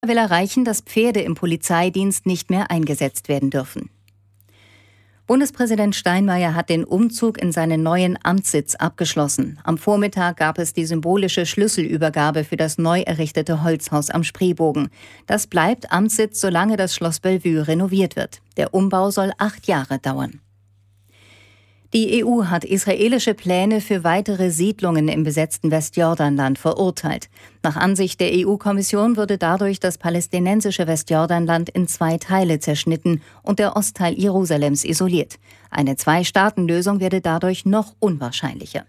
will erreichen, dass Pferde im Polizeidienst nicht mehr eingesetzt werden dürfen. Bundespräsident Steinmeier hat den Umzug in seinen neuen Amtssitz abgeschlossen. Am Vormittag gab es die symbolische Schlüsselübergabe für das neu errichtete Holzhaus am Spreebogen. Das bleibt Amtssitz, solange das Schloss Bellevue renoviert wird. Der Umbau soll 8 Jahre dauern. Die EU hat israelische Pläne für weitere Siedlungen im besetzten Westjordanland verurteilt. Nach Ansicht der EU-Kommission würde dadurch das palästinensische Westjordanland in 2 Teile zerschnitten und der Ostteil Jerusalems isoliert. Eine 2-Staaten-Lösung werde dadurch noch unwahrscheinlicher.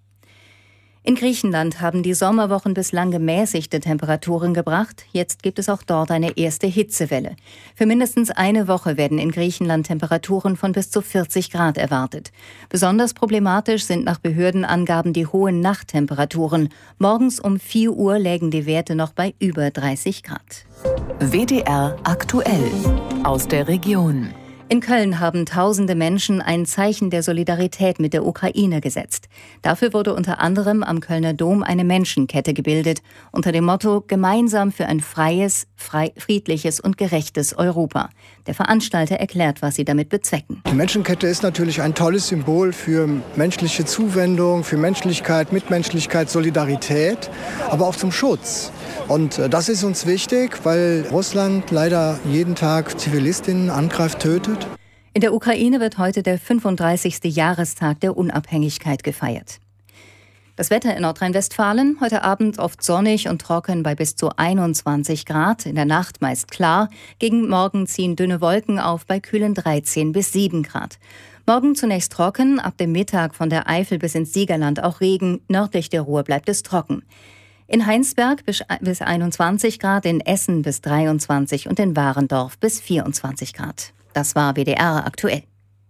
In Griechenland haben die Sommerwochen bislang gemäßigte Temperaturen gebracht. Jetzt gibt es auch dort eine erste Hitzewelle. Für mindestens eine Woche werden in Griechenland Temperaturen von bis zu 40 Grad erwartet. Besonders problematisch sind nach Behördenangaben die hohen Nachttemperaturen. Morgens um 4 Uhr lägen die Werte noch bei über 30 Grad. WDR aktuell aus der Region. In Köln haben tausende Menschen ein Zeichen der Solidarität mit der Ukraine gesetzt. Dafür wurde unter anderem am Kölner Dom eine Menschenkette gebildet, unter dem Motto »Gemeinsam für ein freies, friedliches und gerechtes Europa«. Der Veranstalter erklärt, was sie damit bezwecken. Die Menschenkette ist natürlich ein tolles Symbol für menschliche Zuwendung, für Menschlichkeit, Mitmenschlichkeit, Solidarität, aber auch zum Schutz. Und das ist uns wichtig, weil Russland leider jeden Tag Zivilistinnen angreift, tötet. In der Ukraine wird heute der 35. Jahrestag der Unabhängigkeit gefeiert. Das Wetter in Nordrhein-Westfalen: heute Abend oft sonnig und trocken bei bis zu 21 Grad, in der Nacht meist klar. Gegen Morgen ziehen dünne Wolken auf bei kühlen 13 bis 7 Grad. Morgen zunächst trocken, ab dem Mittag von der Eifel bis ins Siegerland auch Regen, nördlich der Ruhr bleibt es trocken. In Heinsberg bis 21 Grad, in Essen bis 23 und in Warendorf bis 24 Grad. Das war WDR aktuell.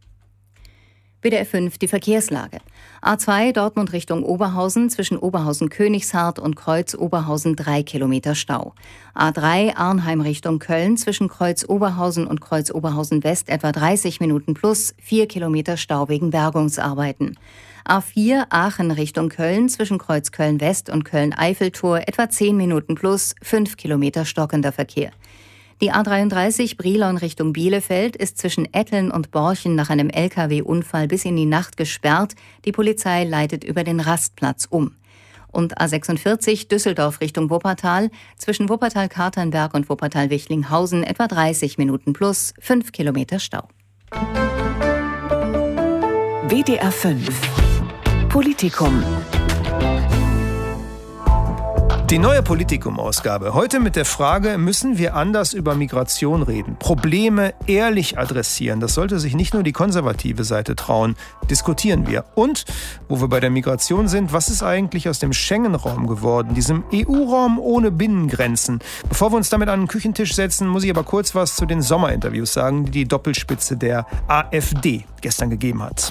WDR 5, die Verkehrslage. A2 Dortmund Richtung Oberhausen, zwischen Oberhausen-Königshardt und Kreuz Oberhausen 3 Kilometer Stau. A3 Arnheim Richtung Köln, zwischen Kreuz Oberhausen und Kreuz Oberhausen West etwa 30 Minuten plus 4 Kilometer Stau wegen Bergungsarbeiten. A4 Aachen Richtung Köln, zwischen Kreuz Köln West und Köln-Eiffeltor etwa 10 Minuten plus 5 Kilometer stockender Verkehr. Die A33 Brilon Richtung Bielefeld ist zwischen Etteln und Borchen nach einem Lkw-Unfall bis in die Nacht gesperrt. Die Polizei leitet über den Rastplatz um. Und A46 Düsseldorf Richtung Wuppertal, zwischen Wuppertal-Katernberg und Wuppertal-Wichlinghausen etwa 30 Minuten plus 5 Kilometer Stau. WDR 5 Politikum. Die neue Politikum-Ausgabe. Heute mit der Frage, müssen wir anders über Migration reden? Probleme ehrlich adressieren. Das sollte sich nicht nur die konservative Seite trauen. Diskutieren wir. Und, wo wir bei der Migration sind, was ist eigentlich aus dem Schengen-Raum geworden? Diesem EU-Raum ohne Binnengrenzen. Bevor wir uns damit an den Küchentisch setzen, muss ich aber kurz was zu den Sommerinterviews sagen, die die Doppelspitze der AfD gestern gegeben hat.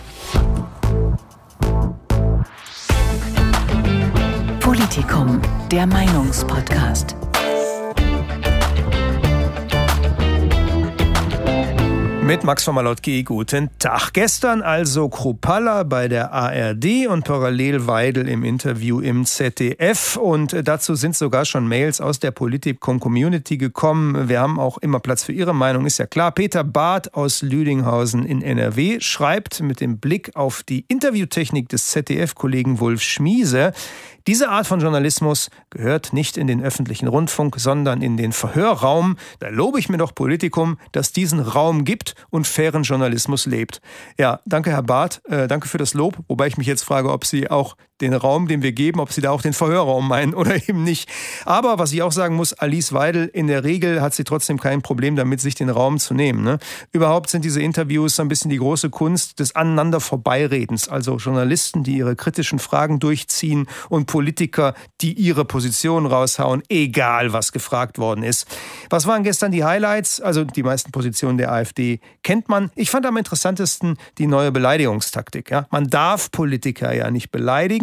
Politikum, der Meinungspodcast. Mit Max von Malotki, guten Tag. Gestern also Kruppalla bei der ARD und parallel Weidel im Interview im ZDF. Und dazu sind sogar schon Mails aus der Politikum-Community gekommen. Wir haben auch immer Platz für Ihre Meinung, ist ja klar. Peter Barth aus Lüdinghausen in NRW schreibt mit dem Blick auf die Interviewtechnik des ZDF-Kollegen Wolf Schmiese: Diese Art von Journalismus gehört nicht in den öffentlichen Rundfunk, sondern in den Verhörraum. Da lobe ich mir doch Politikum, das diesen Raum gibt und fairen Journalismus lebt. Ja, danke Herr Barth, danke für das Lob, wobei ich mich jetzt frage, ob Sie auch den Raum, den wir geben, ob Sie da auch den Verhörraum meinen oder eben nicht. Aber was ich auch sagen muss, Alice Weidel, in der Regel hat sie trotzdem kein Problem damit, sich den Raum zu nehmen. Ne? Überhaupt sind diese Interviews so ein bisschen die große Kunst des Aneinander-Vorbeiredens. Also Journalisten, die ihre kritischen Fragen durchziehen und Politiker, die ihre Position raushauen, egal was gefragt worden ist. Was waren gestern die Highlights? Also die meisten Positionen der AfD kennt man. Ich fand am interessantesten die neue Beleidigungstaktik. Ja? Man darf Politiker ja nicht beleidigen.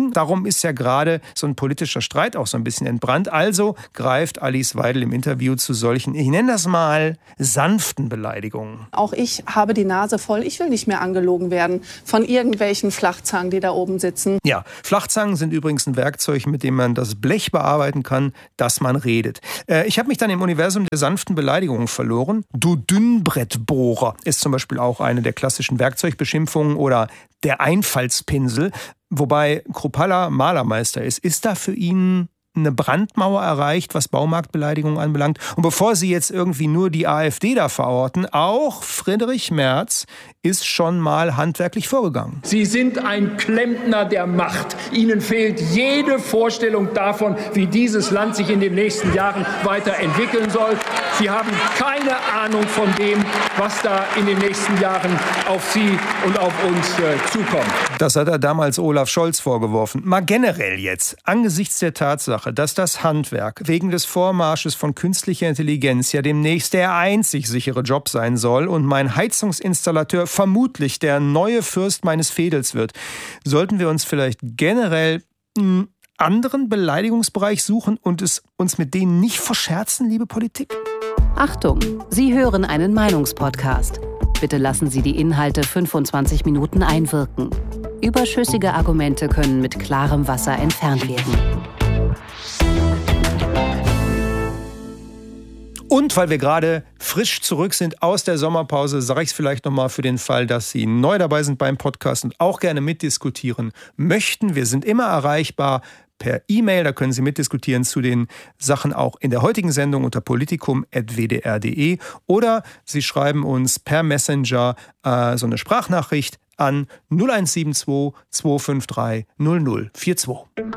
Beleidigung. Darum ist ja gerade so ein politischer Streit auch so ein bisschen entbrannt. Also greift Alice Weidel im Interview zu solchen, ich nenne das mal, sanften Beleidigungen. Auch ich habe die Nase voll. Ich will nicht mehr angelogen werden von irgendwelchen Flachzangen, die da oben sitzen. Ja, Flachzangen sind übrigens ein Werkzeug, mit dem man das Blech bearbeiten kann, dass man redet. Ich habe mich dann im Universum der sanften Beleidigungen verloren. Du Dünnbrettbohrer ist zum Beispiel auch eine der klassischen Werkzeugbeschimpfungen oder der Einfallspinsel. Wobei Kruppalla Malermeister ist. Ist da für ihn eine Brandmauer erreicht, was Baumarktbeleidigungen anbelangt? Und bevor Sie jetzt irgendwie nur die AfD da verorten, auch Friedrich Merz ist schon mal handwerklich vorgegangen. Sie sind ein Klempner der Macht. Ihnen fehlt jede Vorstellung davon, wie dieses Land sich in den nächsten Jahren weiterentwickeln soll. Sie haben keine Ahnung von dem, was da in den nächsten Jahren auf Sie und auf uns zukommt. Das hat er damals Olaf Scholz vorgeworfen. Mal generell jetzt, angesichts der Tatsache, dass das Handwerk wegen des Vormarsches von künstlicher Intelligenz ja demnächst der einzig sichere Job sein soll und mein Heizungsinstallateur vermutlich der neue Fürst meines Fädels wird, sollten wir uns vielleicht generell einen anderen Beleidigungsbereich suchen und es uns mit denen nicht verscherzen, liebe Politik? Achtung, Sie hören einen Meinungspodcast. Bitte lassen Sie die Inhalte 25 Minuten einwirken. Überschüssige Argumente können mit klarem Wasser entfernt werden. Und weil wir gerade frisch zurück sind aus der Sommerpause, sage ich es vielleicht nochmal für den Fall, dass Sie neu dabei sind beim Podcast und auch gerne mitdiskutieren möchten. Wir sind immer erreichbar per E-Mail, da können Sie mitdiskutieren zu den Sachen auch in der heutigen Sendung unter politikum@wdr.de oder Sie schreiben uns per Messenger so eine Sprachnachricht an 0172 253 0042.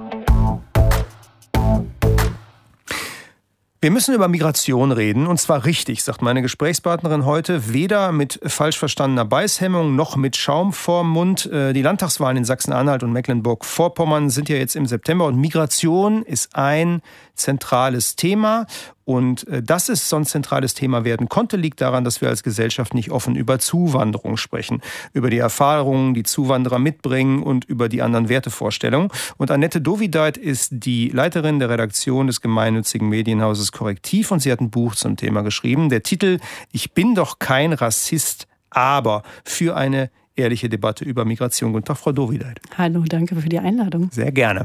Wir müssen über Migration reden, und zwar richtig, sagt meine Gesprächspartnerin heute. Weder mit falsch verstandener Beißhemmung noch mit Schaum vorm Mund. Die Landtagswahlen in Sachsen-Anhalt und Mecklenburg-Vorpommern sind ja jetzt im September und Migration ist ein zentrales Thema. Und dass es so ein zentrales Thema werden konnte, liegt daran, dass wir als Gesellschaft nicht offen über Zuwanderung sprechen. Über die Erfahrungen, die Zuwanderer mitbringen und über die anderen Wertevorstellungen. Und Annette Dovideit ist die Leiterin der Redaktion des gemeinnützigen Medienhauses Korrektiv und sie hat ein Buch zum Thema geschrieben. Der Titel »Ich bin doch kein Rassist, aber« für eine ehrliche Debatte über Migration. Guten Tag, Frau Dovideit. Hallo, danke für die Einladung. Sehr gerne.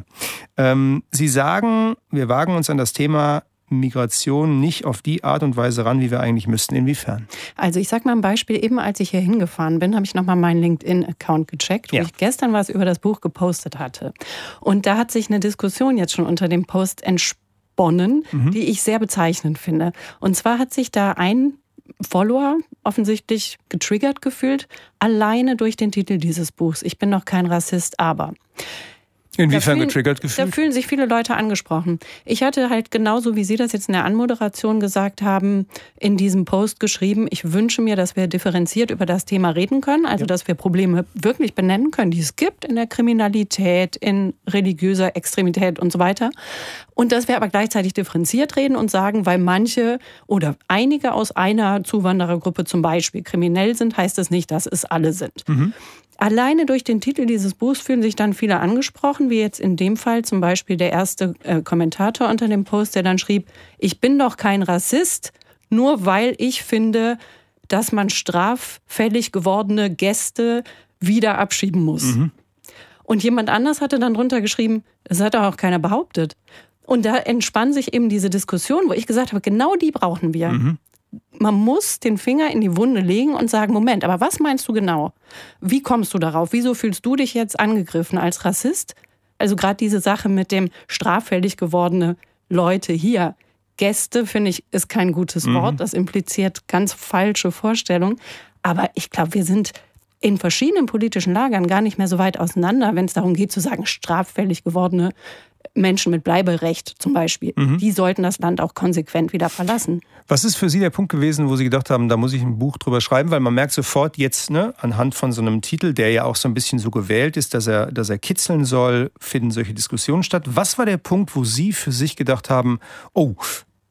Sie sagen, wir wagen uns an das Thema Migration nicht auf die Art und Weise ran, wie wir eigentlich müssten. Inwiefern? Also ich sag mal ein Beispiel. Eben als ich hier hingefahren bin, habe ich nochmal meinen LinkedIn-Account gecheckt, wo ich gestern was über das Buch gepostet hatte. Und da hat sich eine Diskussion jetzt schon unter dem Post entsponnen, die ich sehr bezeichnend finde. Und zwar hat sich da ein Follower offensichtlich getriggert gefühlt, alleine durch den Titel dieses Buchs. Ich bin doch kein Rassist, aber... Inwiefern getriggert gefühlt? Da fühlen sich viele Leute angesprochen. Ich hatte halt genauso, wie Sie das jetzt in der Anmoderation gesagt haben, in diesem Post geschrieben, ich wünsche mir, dass wir differenziert über das Thema reden können, also dass wir Probleme wirklich benennen können, die es gibt in der Kriminalität, in religiöser Extremität und so weiter. Und dass wir aber gleichzeitig differenziert reden und sagen, weil manche oder einige aus einer Zuwanderergruppe zum Beispiel kriminell sind, heißt es nicht, dass es alle sind. Alleine durch den Titel dieses Buchs fühlen sich dann viele angesprochen, wie jetzt in dem Fall zum Beispiel der erste Kommentator unter dem Post, der dann schrieb, ich bin doch kein Rassist, nur weil ich finde, dass man straffällig gewordene Gäste wieder abschieben muss. Und jemand anders hatte dann drunter geschrieben, das hat doch auch keiner behauptet. Und da entspann sich eben diese Diskussion, wo ich gesagt habe, genau die brauchen wir. Man muss den Finger in die Wunde legen und sagen, Moment, aber was meinst du genau? Wie kommst du darauf? Wieso fühlst du dich jetzt angegriffen als Rassist? Also gerade diese Sache mit dem straffällig gewordene Leute hier. Gäste, finde ich, ist kein gutes Wort. Das impliziert ganz falsche Vorstellungen. Aber ich glaube, wir sind in verschiedenen politischen Lagern gar nicht mehr so weit auseinander, wenn es darum geht zu sagen, straffällig gewordene Menschen mit Bleiberecht zum Beispiel, die sollten das Land auch konsequent wieder verlassen. Was ist für Sie der Punkt gewesen, wo Sie gedacht haben, da muss ich ein Buch drüber schreiben? Weil man merkt sofort jetzt, anhand von so einem Titel, der ja auch so ein bisschen so gewählt ist, dass er kitzeln soll, finden solche Diskussionen statt. Was war der Punkt, wo Sie für sich gedacht haben, oh,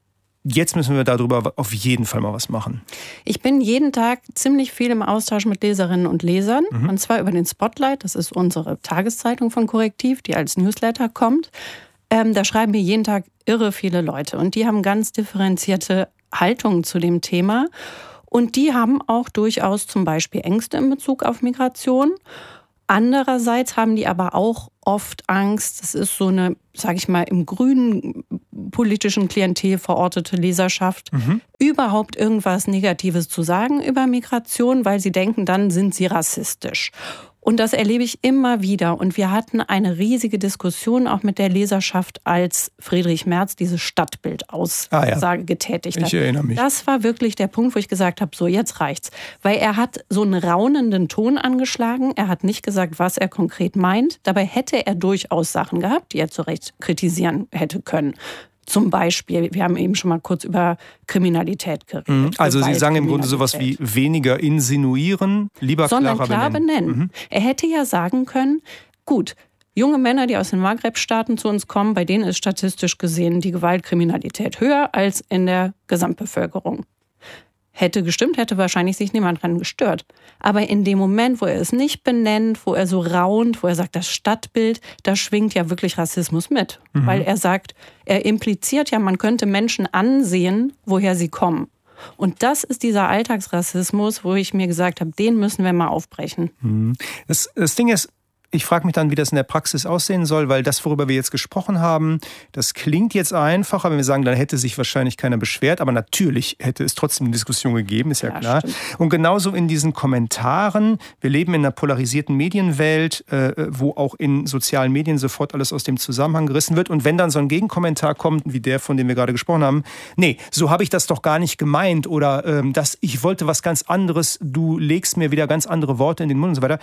jetzt müssen wir darüber auf jeden Fall mal was machen. Ich bin jeden Tag ziemlich viel im Austausch mit Leserinnen und Lesern. Und zwar über den Spotlight. Das ist unsere Tageszeitung von Korrektiv, die als Newsletter kommt. Da schreiben mir jeden Tag irre viele Leute. Und die haben ganz differenzierte Haltungen zu dem Thema. Und die haben auch durchaus zum Beispiel Ängste in Bezug auf Migration. Andererseits haben die aber auch oft Angst, das ist so eine, sage ich mal, im grünen politischen Klientel verortete Leserschaft, überhaupt irgendwas Negatives zu sagen über Migration, weil sie denken, dann sind sie rassistisch. Und das erlebe ich immer wieder. Und wir hatten eine riesige Diskussion auch mit der Leserschaft, als Friedrich Merz diese Stadtbildaussage getätigt hat. Ich erinnere mich. Das war wirklich der Punkt, wo ich gesagt habe, so jetzt reicht's. Weil er hat so einen raunenden Ton angeschlagen. Er hat nicht gesagt, was er konkret meint. Dabei hätte er durchaus Sachen gehabt, die er zu Recht kritisieren hätte können. Zum Beispiel, wir haben eben schon mal kurz über Kriminalität geredet. Also Sie sagen im Grunde sowas wie weniger insinuieren, lieber sondern klarer benennen. Er hätte ja sagen können, gut, junge Männer, die aus den Maghreb-Staaten zu uns kommen, bei denen ist statistisch gesehen die Gewaltkriminalität höher als in der Gesamtbevölkerung. Hätte gestimmt, hätte wahrscheinlich sich niemand dran gestört. Aber in dem Moment, wo er es nicht benennt, wo er so raunt, wo er sagt, das Stadtbild, da schwingt ja wirklich Rassismus mit. Weil er sagt, er impliziert ja, man könnte Menschen ansehen, woher sie kommen. Und das ist dieser Alltagsrassismus, wo ich mir gesagt habe, den müssen wir mal aufbrechen. Das Ding ist, ich frage mich dann, wie das in der Praxis aussehen soll, weil das, worüber wir jetzt gesprochen haben, das klingt jetzt einfacher, wenn wir sagen, dann hätte sich wahrscheinlich keiner beschwert, aber natürlich hätte es trotzdem eine Diskussion gegeben, ist ja klar. Stimmt. Und genauso in diesen Kommentaren, wir leben in einer polarisierten Medienwelt, wo auch in sozialen Medien sofort alles aus dem Zusammenhang gerissen wird, und wenn dann so ein Gegenkommentar kommt, wie der, von dem wir gerade gesprochen haben, nee, so habe ich das doch gar nicht gemeint, oder ich wollte was ganz anderes, du legst mir wieder ganz andere Worte in den Mund und so weiter.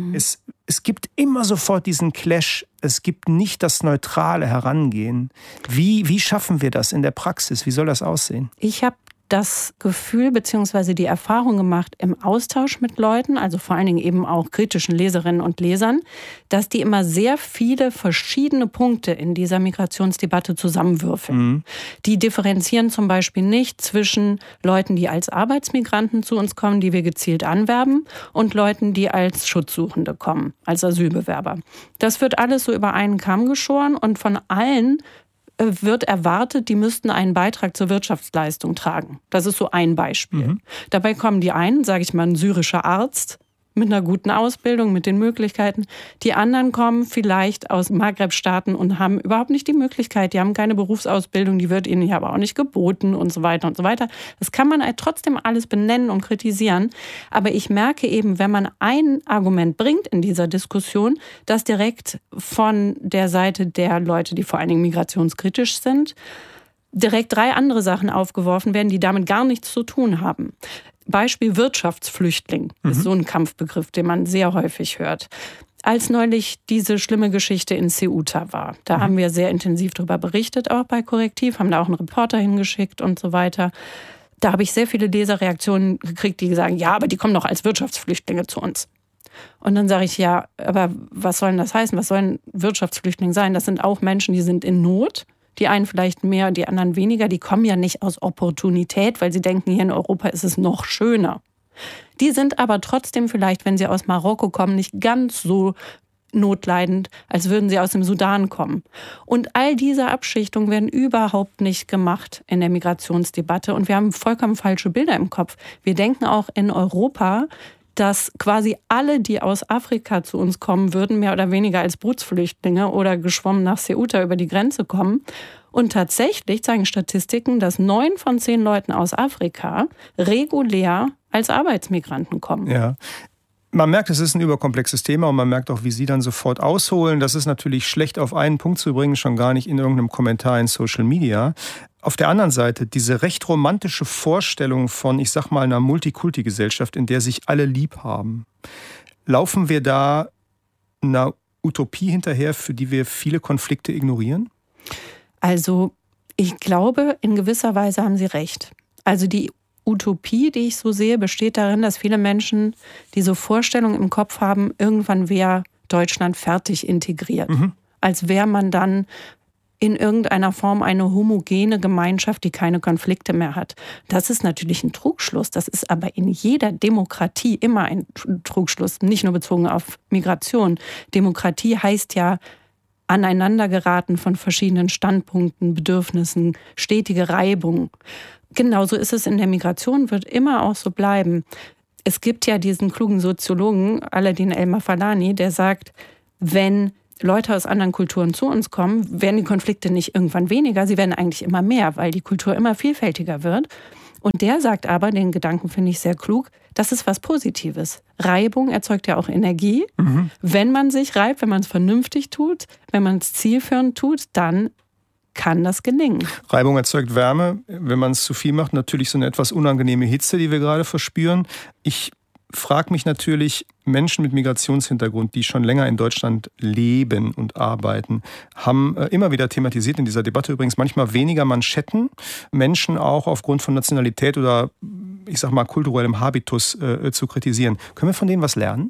Es gibt immer sofort diesen Clash. Es gibt nicht das neutrale Herangehen. Wie schaffen wir das in der Praxis? Wie soll das aussehen? Ich habe das Gefühl bzw. die Erfahrung gemacht im Austausch mit Leuten, also vor allen Dingen eben auch kritischen Leserinnen und Lesern, dass die immer sehr viele verschiedene Punkte in dieser Migrationsdebatte zusammenwürfeln. Die differenzieren zum Beispiel nicht zwischen Leuten, die als Arbeitsmigranten zu uns kommen, die wir gezielt anwerben, und Leuten, die als Schutzsuchende kommen, als Asylbewerber. Das wird alles so über einen Kamm geschoren, und von allen wird erwartet, die müssten einen Beitrag zur Wirtschaftsleistung tragen. Das ist so ein Beispiel. Dabei kommen die einen, sage ich mal, ein syrischer Arzt mit einer guten Ausbildung, mit den Möglichkeiten. Die anderen kommen vielleicht aus Maghreb-Staaten und haben überhaupt nicht die Möglichkeit. Die haben keine Berufsausbildung, die wird ihnen ja aber auch nicht geboten und so weiter und so weiter. Das kann man trotzdem alles benennen und kritisieren. Aber ich merke eben, wenn man ein Argument bringt in dieser Diskussion, dass direkt von der Seite der Leute, die vor allen Dingen migrationskritisch sind, direkt 3 andere Sachen aufgeworfen werden, die damit gar nichts zu tun haben. Beispiel Wirtschaftsflüchtling ist so ein Kampfbegriff, den man sehr häufig hört. Als neulich diese schlimme Geschichte in Ceuta war, da haben wir sehr intensiv darüber berichtet, auch bei Korrektiv, haben da auch einen Reporter hingeschickt und so weiter. Da habe ich sehr viele Leserreaktionen gekriegt, die sagen, ja, aber die kommen doch als Wirtschaftsflüchtlinge zu uns. Und dann sage ich, ja, aber was soll denn das heißen? Was soll ein Wirtschaftsflüchtling sein? Das sind auch Menschen, die sind in Not. Die einen vielleicht mehr, die anderen weniger. Die kommen ja nicht aus Opportunität, weil sie denken, hier in Europa ist es noch schöner. Die sind aber trotzdem vielleicht, wenn sie aus Marokko kommen, nicht ganz so notleidend, als würden sie aus dem Sudan kommen. Und all diese Abschichtungen werden überhaupt nicht gemacht in der Migrationsdebatte. Und wir haben vollkommen falsche Bilder im Kopf. Wir denken auch in Europa, dass quasi alle, die aus Afrika zu uns kommen würden, mehr oder weniger als Bootsflüchtlinge oder geschwommen nach Ceuta über die Grenze kommen. Und tatsächlich zeigen Statistiken, dass 9 von 10 Leuten aus Afrika regulär als Arbeitsmigranten kommen. Ja. Man merkt, es ist ein überkomplexes Thema, und man merkt auch, wie Sie dann sofort ausholen. Das ist natürlich schlecht auf einen Punkt zu bringen, schon gar nicht in irgendeinem Kommentar in Social Media. Auf der anderen Seite, diese recht romantische Vorstellung von, ich sag mal, einer Multikulti-Gesellschaft, in der sich alle lieb haben. Laufen wir da einer Utopie hinterher, für die wir viele Konflikte ignorieren? Also, ich glaube, in gewisser Weise haben Sie recht. Also die Utopie, die ich so sehe, besteht darin, dass viele Menschen diese Vorstellung im Kopf haben, irgendwann wäre Deutschland fertig integriert. Als wäre man dann in irgendeiner Form eine homogene Gemeinschaft, die keine Konflikte mehr hat. Das ist natürlich ein Trugschluss. Das ist aber in jeder Demokratie immer ein Trugschluss, nicht nur bezogen auf Migration. Demokratie heißt ja Aneinandergeraten von verschiedenen Standpunkten, Bedürfnissen, stetige Reibung. Genauso ist es in der Migration, wird immer auch so bleiben. Es gibt ja diesen klugen Soziologen, Aladin El-Mafalani, der sagt, wenn Leute aus anderen Kulturen zu uns kommen, werden die Konflikte nicht irgendwann weniger, sie werden eigentlich immer mehr, weil die Kultur immer vielfältiger wird. Und der sagt aber, den Gedanken finde ich sehr klug, das ist was Positives. Reibung erzeugt ja auch Energie. Wenn man sich reibt, wenn man es vernünftig tut, wenn man es zielführend tut, dann kann das gelingen. Reibung erzeugt Wärme. Wenn man es zu viel macht, natürlich so eine etwas unangenehme Hitze, die wir gerade verspüren. Ich frage mich natürlich, Menschen mit Migrationshintergrund, die schon länger in Deutschland leben und arbeiten, haben immer wieder thematisiert in dieser Debatte übrigens manchmal weniger Manschetten, Menschen auch aufgrund von Nationalität oder, ich sag mal, kulturellem Habitus zu kritisieren. Können wir von denen was lernen?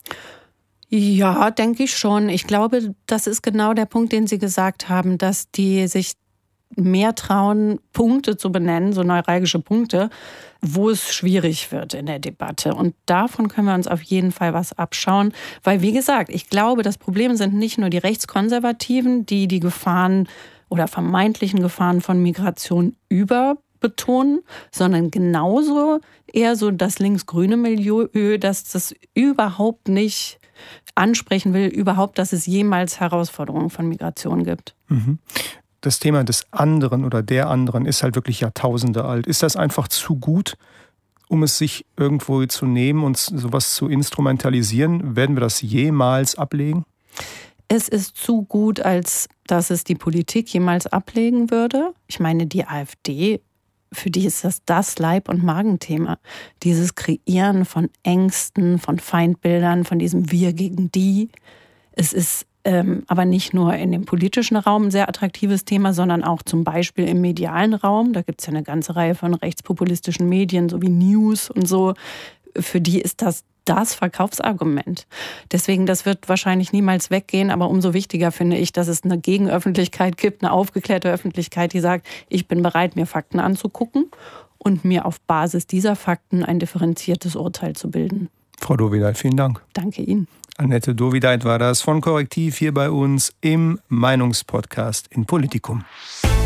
Ja, denke ich schon. Ich glaube, das ist genau der Punkt, den Sie gesagt haben, dass die sich mehr trauen, Punkte zu benennen, so neuralgische Punkte, wo es schwierig wird in der Debatte. Und davon können wir uns auf jeden Fall was abschauen. Weil, wie gesagt, ich glaube, das Problem sind nicht nur die Rechtskonservativen, die die Gefahren oder vermeintlichen Gefahren von Migration überbetonen, sondern genauso eher so das linksgrüne Milieu, dass das überhaupt nicht ansprechen will, überhaupt, dass es jemals Herausforderungen von Migration gibt. Das Thema des anderen oder der anderen ist halt wirklich Jahrtausende alt. Ist das einfach zu gut, um es sich irgendwo zu nehmen und sowas zu instrumentalisieren? Werden wir das jemals ablegen? Es ist zu gut, als dass es die Politik jemals ablegen würde. Ich meine, die AfD, für die ist das Leib- und Magenthema. Dieses Kreieren von Ängsten, von Feindbildern, von diesem Wir gegen die. Es ist aber nicht nur in dem politischen Raum ein sehr attraktives Thema, sondern auch zum Beispiel im medialen Raum. Da gibt es ja eine ganze Reihe von rechtspopulistischen Medien, so wie News und so. Für die ist das Verkaufsargument. Deswegen, das wird wahrscheinlich niemals weggehen, aber umso wichtiger finde ich, dass es eine Gegenöffentlichkeit gibt, eine aufgeklärte Öffentlichkeit, die sagt, ich bin bereit, mir Fakten anzugucken und mir auf Basis dieser Fakten ein differenziertes Urteil zu bilden. Frau Dovideit, vielen Dank. Danke Ihnen. Annette Dovideit war das von Korrektiv hier bei uns im Meinungspodcast in Politikum.